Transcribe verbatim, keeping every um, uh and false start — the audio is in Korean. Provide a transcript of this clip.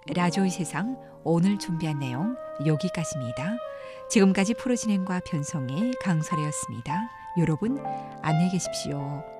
라조의 세상 오늘 준비한 내용 여기까지입니다. 지금까지 프로 진행과 편성의 강설혜였습니다. 여러분 안녕히 계십시오.